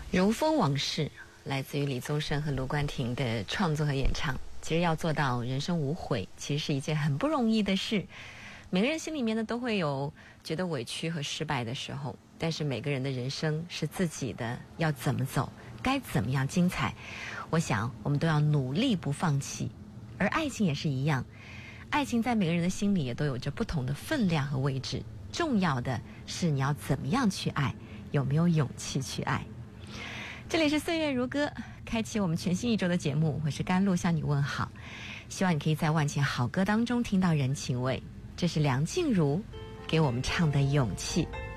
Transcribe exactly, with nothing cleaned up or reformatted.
如风往事来自于李宗盛和卢冠廷的创作和演唱。其实要做到人生无悔，其实是一件很不容易的事。每个人心里面呢都会有觉得委屈和失败的时候，但是每个人的人生是自己的，要怎么走，该怎么样精彩，我想我们都要努力不放弃。而爱情也是一样，爱情在每个人的心里也都有着不同的分量和位置，重要的是你要怎么样去爱，有没有勇气去爱。这里是岁月如歌，开启我们全新一周的节目，我是甘露向你问好，希望你可以在万千好歌当中听到人情味。这是梁静茹给我们唱的勇气。